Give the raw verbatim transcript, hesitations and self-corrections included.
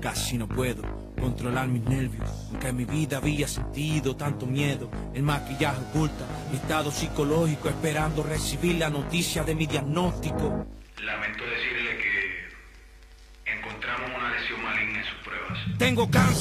Casi no puedo controlar mis nervios, aunque en mi vida había sentido tanto miedo. El maquillaje oculta mi estado psicológico, esperando recibir la noticia de mi diagnóstico. Lamento decirle que encontramos una lesión maligna en sus pruebas. Tengo cáncer.